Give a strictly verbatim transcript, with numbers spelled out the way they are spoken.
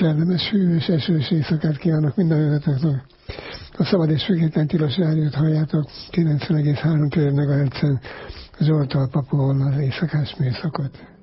Kellemes, hű és esős éjszakát kívánok mindannyiatoknak. A Szabad és Független Tilos Rádiót halljátok kilencven egész három MHz-en Zsoltal Papuhollal az éjszakás műszakot.